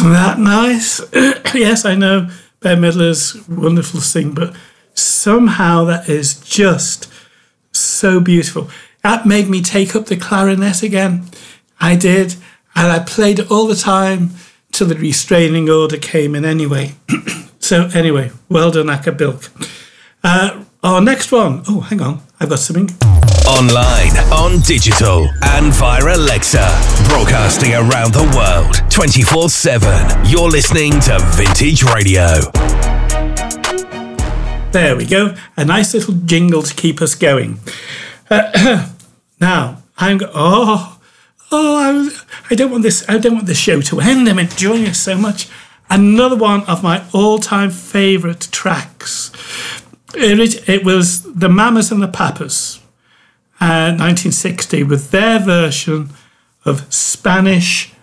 Wasn't that nice? Yes, I know Bette Midler's wonderful to sing, but somehow that is just so beautiful. That made me take up the clarinet again. I did, and I played it all the time till the restraining order came in anyway. So anyway, well done, Acker Bilk. Our next one. Oh, hang on. I've got something. Online, on digital, and via Alexa. Broadcasting around the world, 24/7. You're listening to Vintage Radio. There we go. A nice little jingle to keep us going. Now, I don't want this. I don't want this show to end. I'm enjoying it so much. Another one of my all-time favourite tracks. It was the Mamas and the Papas, 1960, with their version of Spanish